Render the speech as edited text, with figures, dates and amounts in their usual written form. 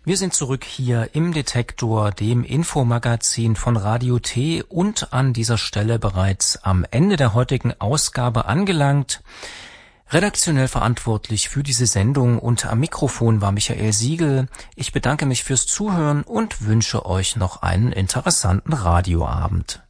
Wir sind zurück hier im Detektor, dem Infomagazin von Radio T, und an dieser Stelle bereits am Ende der heutigen Ausgabe angelangt. Redaktionell verantwortlich für diese Sendung und am Mikrofon war Michael Siegel. Ich bedanke mich fürs Zuhören und wünsche euch noch einen interessanten Radioabend.